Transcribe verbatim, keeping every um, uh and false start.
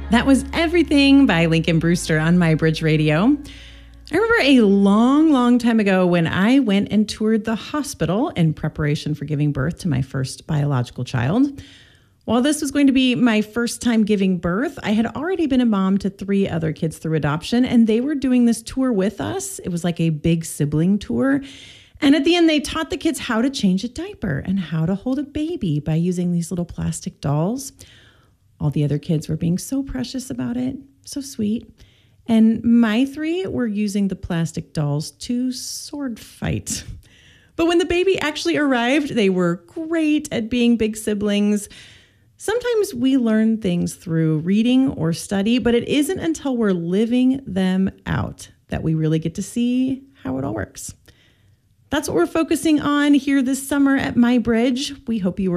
That was Everything by Lincoln Brewster on MyBridge Radio. I remember a long, long time ago when I went and toured the hospital in preparation for giving birth to my first biological child. While this was going to be my first time giving birth, I had already been a mom to three other kids through adoption, and they were doing this tour with us. It was like a big sibling tour. And at the end, they taught the kids how to change a diaper and how to hold a baby by using these little plastic dolls. All the other kids were being so precious about it, so sweet. And my three were using the plastic dolls to sword fight. But when the baby actually arrived, they were great at being big siblings. Sometimes we learn things through reading or study, but it isn't until we're living them out that we really get to see how it all works. That's what we're focusing on here this summer at MyBridge. We hope you were